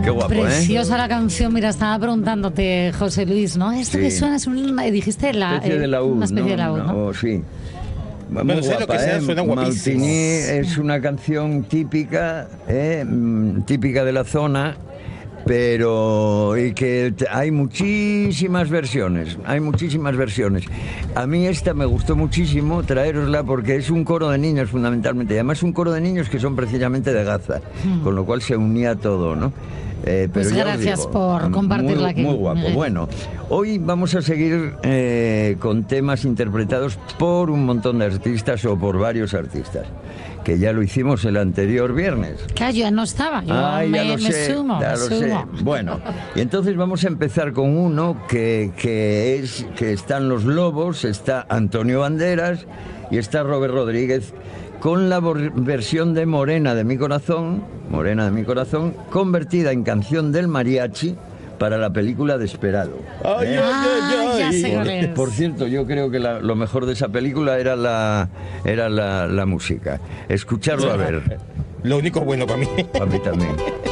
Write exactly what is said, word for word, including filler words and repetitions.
Qué guapo, Preciosa ¿eh? la canción. Mira, estaba preguntándote, José Luis, ¿no? Esto Sí. que suena es un, dijiste la, Especie eh, de laúd, una especie ¿no? de laúd, ¿no? No, sí. Muy Bueno, sea guapa, lo que sea, ¿eh? suena guapísimo. Maltini es una canción típica, ¿eh? Mm, típica de la zona, pero y que t- hay muchísimas versiones, hay muchísimas versiones. A mí esta me gustó muchísimo traerosla porque es un coro de niños fundamentalmente, y además un coro de niños que son precisamente de Gaza, con lo cual se unía todo, ¿no? Eh, pero Pues ya os gracias digo, por compartirla muy, aquí, muy guapo. Miguel. Bueno, hoy vamos a seguir eh, con temas interpretados por un montón de artistas o por varios artistas, que ya lo hicimos el anterior viernes. Claro, yo ya no estaba. Yo Ay, me, ya lo me sé, sumo, ya me lo sumo. sé. Bueno, y entonces vamos a empezar con uno que, que es que están los Lobos, está Antonio Banderas y está Robert Rodríguez con la vor- versión de Morena de mi corazón, Morena de mi corazón, convertida en canción del mariachi para la película Desperado. Ay, ¿Eh? ay, Ah, ay, ya ay. sé cuál es. Por cierto, yo creo que la- lo mejor de esa película era la, era la, la música. Escucharlo a ver, Lo único bueno para mí. a mí también.